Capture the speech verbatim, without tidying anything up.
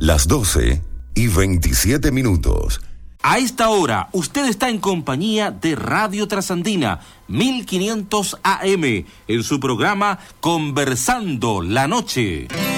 Las doce y veintisiete minutos. A esta hora, usted está en compañía de Radio Trasandina, mil quinientos A M, en su programa Conversando la Noche.